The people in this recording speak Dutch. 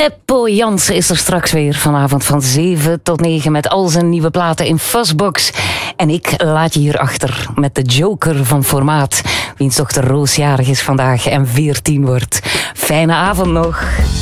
Eppo Jansen is er straks weer vanavond van 7 tot 9 met al zijn nieuwe platen in Fuzzbox. En ik laat je hier achter met de Joker van Formaat, wiens dochter Roos jarig is vandaag en 14 wordt. Fijne avond nog.